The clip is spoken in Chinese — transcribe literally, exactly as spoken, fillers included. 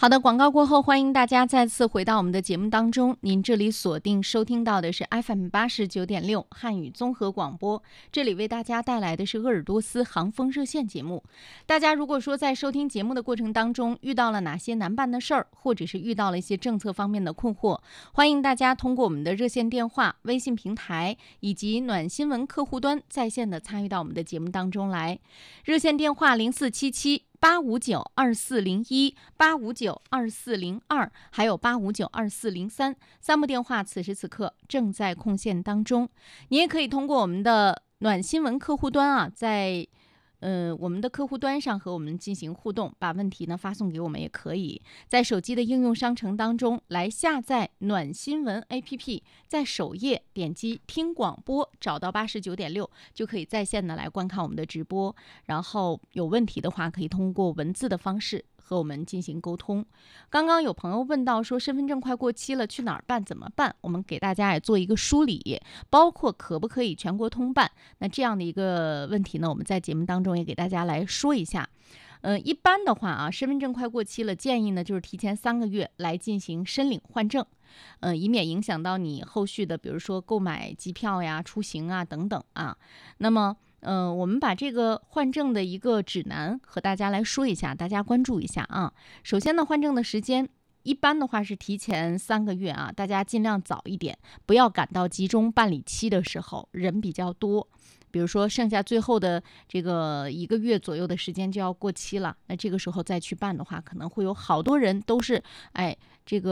好的，广告过后，欢迎大家再次回到我们的节目当中。您这里锁定收听到的是 F M 八十九点六汉语综合广播，这里为大家带来的是鄂尔多斯航风热线节目。大家如果说在收听节目的过程当中遇到了哪些难办的事儿，或者是遇到了一些政策方面的困惑，欢迎大家通过我们的热线电话、微信平台以及暖新闻客户端在线的参与到我们的节目当中来。热线电话零四七七八五九二四零一、八五九二四零二，还有八五九二四零三，三部电话此时此刻正在空线当中。你也可以通过我们的暖新闻客户端啊，在呃，我们的客户端上和我们进行互动，把问题呢发送给我们也可以。在手机的应用商城当中来下载暖新闻 A P P， 在首页点击听广播，找到八十九点六，就可以在线的来观看我们的直播。然后有问题的话，可以通过文字的方式和我们进行沟通。刚刚有朋友问到说身份证快过期了，去哪儿办怎么办？我们给大家也做一个梳理，包括可不可以全国通办。那这样的一个问题呢，我们在节目当中也给大家来说一下。呃，一般的话啊，身份证快过期了，建议呢就是提前三个月来进行申领换证，呃，以免影响到你后续的，比如说购买机票呀、出行啊等等啊。那么呃，我们把这个换证的一个指南和大家来说一下，大家关注一下啊。首先呢，换证的时间一般的话是提前三个月啊，大家尽量早一点，不要赶到集中办理期的时候，人比较多。比如说剩下最后的这个一个月左右的时间就要过期了，那这个时候再去办的话，可能会有好多人都是哎这个。